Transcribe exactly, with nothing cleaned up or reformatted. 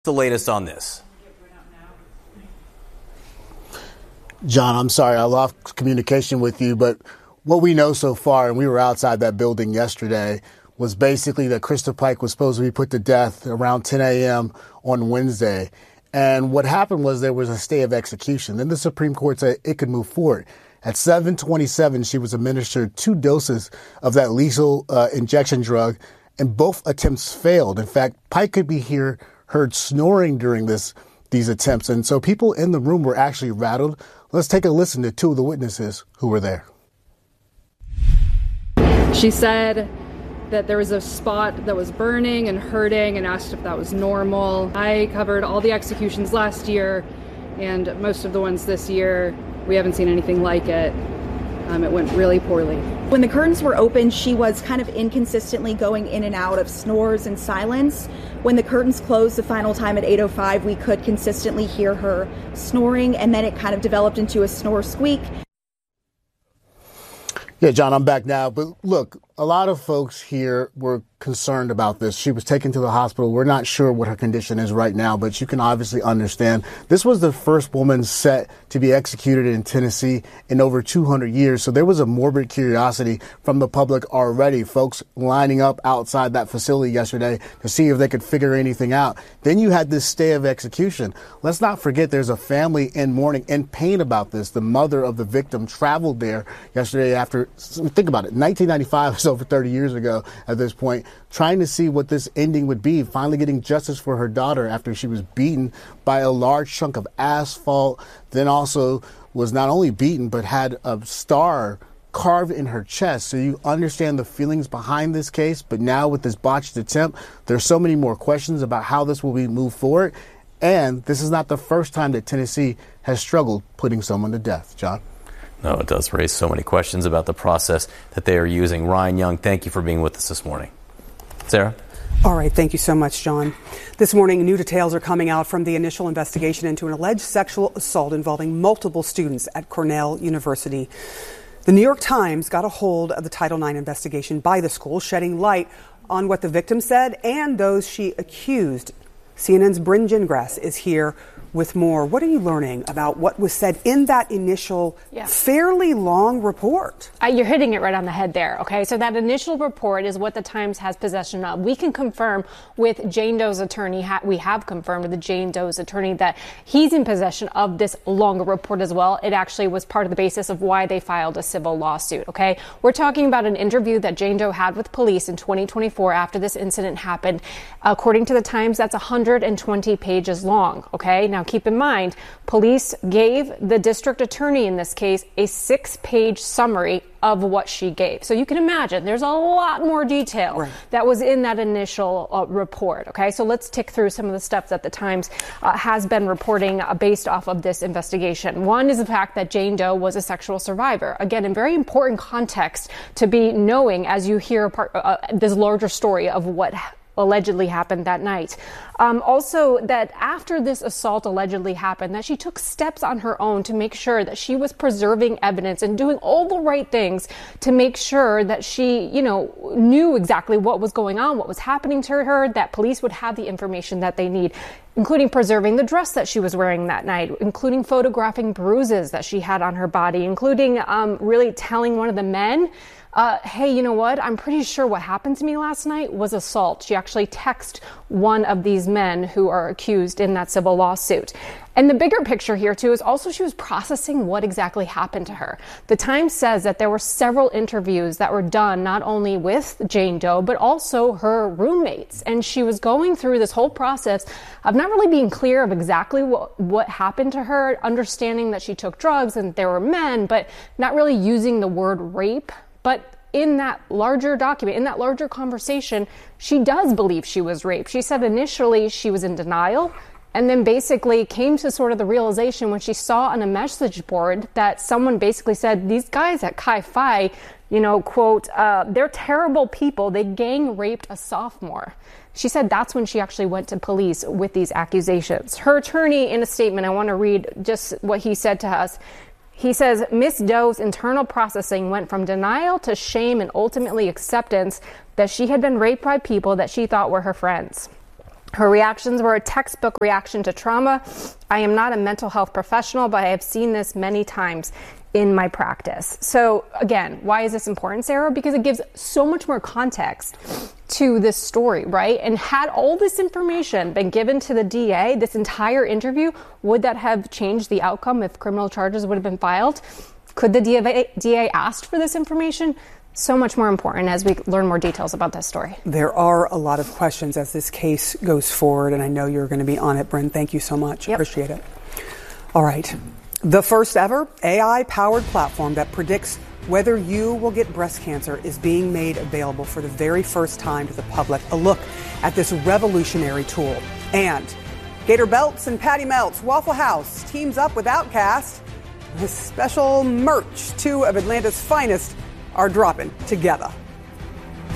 The latest on this. John, I'm sorry, I lost communication with you, but what we know so far, and we were outside that building yesterday, was basically that Krista Pike was supposed to be put to death around ten a.m. on Wednesday. And what happened was there was a stay of execution. Then the Supreme Court said it could move forward. At seven twenty-seven, she was administered two doses of that lethal uh, injection drug, and both attempts failed. In fact, Pike could be here heard snoring during this these attempts. And so people in the room were actually rattled. Let's take a listen to two of the witnesses who were there. She said that there was a spot that was burning and hurting and asked if that was normal. I covered all the executions last year and most of the ones this year. We haven't seen anything like it. Um, it went really poorly. When the curtains were open, she was kind of inconsistently going in and out of snores and silence. When the curtains closed the final time at eight oh five, we could consistently hear her snoring, and then it kind of developed into a snore squeak. Yeah, John, I'm back now. But look, a lot of folks here were concerned about this. She was taken to the hospital. We're not sure what her condition is right now, but you can obviously understand. This was the first woman set to be executed in Tennessee in over two hundred years. So there was a morbid curiosity from the public already. Folks lining up outside that facility yesterday to see if they could figure anything out. Then you had this stay of execution. Let's not forget there's a family in mourning and pain about this. The mother of the victim traveled there yesterday after, think about it, nineteen ninety-five is over thirty years ago at this point, trying to see what this ending would be, finally getting justice for her daughter after she was beaten by a large chunk of asphalt, then also was not only beaten, but had a star carved in her chest. So you understand the feelings behind this case. But now with this botched attempt, there's so many more questions about how this will be moved forward. And this is not the first time that Tennessee has struggled putting someone to death. John? No, it does raise so many questions about the process that they are using. Ryan Young, thank you for being with us this morning. Sarah? All right. Thank you so much, John. This morning, new details are coming out from the initial investigation into an alleged sexual assault involving multiple students at Cornell University. The New York Times got a hold of the Title nine investigation by the school, shedding light on what the victim said and those she accused. C N N's Bryn Gingras is here with more. What are you learning about what was said in that initial yeah. fairly long report? Uh, you're hitting it right on the head there, okay? So that initial report is what the Times has possession of. We can confirm with Jane Doe's attorney, ha- we have confirmed with the Jane Doe's attorney that he's in possession of this longer report as well. It actually was part of the basis of why they filed a civil lawsuit, okay? We're talking about an interview that Jane Doe had with police in twenty twenty-four after this incident happened. According to the Times, that's one hundred twenty pages long, okay? Now, keep in mind, police gave the district attorney in this case a six-page summary of what she gave. So you can imagine there's a lot more detail right. that was in that initial uh, report. Okay, so let's tick through some of the stuff that the Times uh, has been reporting uh, based off of this investigation. One is the fact that Jane Doe was a sexual survivor. Again, in very important context to be knowing as you hear part, uh, this larger story of what allegedly happened that night. Um, also, that after this assault allegedly happened, that she took steps on her own to make sure that she was preserving evidence and doing all the right things to make sure that she, you know, knew exactly what was going on, what was happening to her, that police would have the information that they need, including preserving the dress that she was wearing that night, including photographing bruises that she had on her body, including um, really telling one of the men, Uh, hey, you know what? I'm pretty sure what happened to me last night was assault. She actually texted one of these men who are accused in that civil lawsuit. And the bigger picture here, too, is also she was processing what exactly happened to her. The Times says that there were several interviews that were done not only with Jane Doe, but also her roommates. And she was going through this whole process of not really being clear of exactly what, what happened to her, understanding that she took drugs and there were men, but not really using the word rape. But in that larger document, in that larger conversation, she does believe she was raped. She said initially she was in denial and then basically came to sort of the realization when she saw on a message board that someone basically said, these guys at Chi Phi, you know, quote, uh, they're terrible people. They gang raped a sophomore. She said that's when she actually went to police with these accusations. Her attorney, in a statement, I want to read just what he said to us. He says, Miss Doe's internal processing went from denial to shame and ultimately acceptance that she had been raped by people that she thought were her friends. Her reactions were a textbook reaction to trauma. I am not a mental health professional, but I have seen this many times in my practice. So again, why is this important, Sarah? Because it gives so much more context to this story, right? And had all this information been given to the D A, this entire interview, would that have changed the outcome if criminal charges would have been filed? Could the D A asked for this information? So much more important as we learn more details about this story. There are a lot of questions as this case goes forward, and I know you're going to be on it, Bryn. Thank you so much. Yep. Appreciate it. All right. The first ever A I-powered platform that predicts whether you will get breast cancer is being made available for the very first time to the public. A look at this revolutionary tool. And Gator Belts and Patty Melts, Waffle House teams up with Outcast. This special merch, two of Atlanta's finest are dropping together.